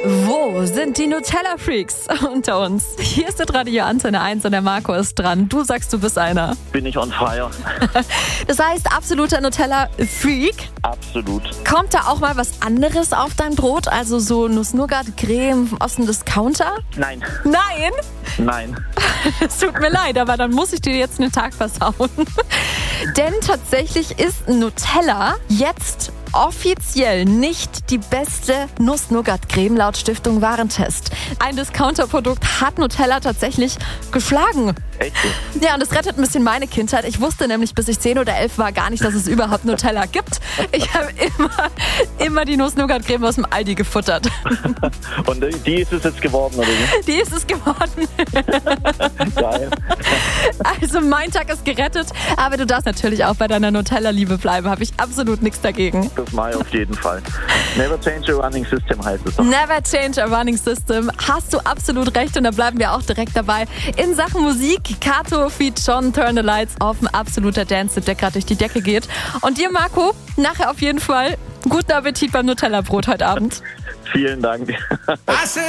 Wo sind die Nutella-Freaks unter uns? Hier ist das Radio Antenne 1 und der Marco ist dran. Du sagst, du bist einer. Bin ich on fire. Das heißt, absoluter Nutella-Freak. Absolut. Kommt da auch mal was anderes auf dein Brot? Also so Nuss-Nougat-Creme aus dem Discounter? Nein. Nein? Nein. Es tut mir leid, aber dann muss ich dir jetzt den Tag versauen. Denn tatsächlich ist Nutella jetzt offiziell nicht die beste Nuss-Nougat-Creme laut Stiftung Warentest. Ein Discounter-Produkt hat Nutella tatsächlich geschlagen. Echt? Ja, und das rettet ein bisschen meine Kindheit. Ich wusste nämlich, bis ich 10 oder 11 war, gar nicht, dass es überhaupt Nutella gibt. Ich habe immer die Nuss-Nougat-Creme aus dem Aldi gefuttert. Und die ist es jetzt geworden, oder wie? Die ist es geworden. Geil. Also mein Tag ist gerettet, aber du darfst natürlich auch bei deiner Nutella-Liebe bleiben. Habe ich absolut nichts dagegen. Das mache ich auf jeden Fall. Never change a running system heißt es doch. Never change a running system. Hast du absolut recht und da bleiben wir auch direkt dabei. In Sachen Musik, Kato feat. John, Turn the Lights auf ein absoluter Dance, der gerade durch die Decke geht. Und dir, Marco, nachher auf jeden Fall guten Appetit beim Nutella-Brot heute Abend. Vielen Dank.